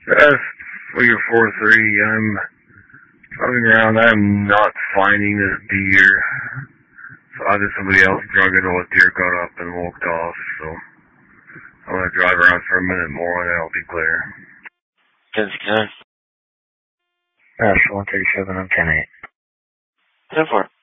For your 4-3, I'm driving around. I'm not finding this deer. So either somebody else drug it or a deer got up and walked off. So I'm going to drive around for a minute more and then I'll be clear. 10-6-9. 137, I'm 10-8. 10-4.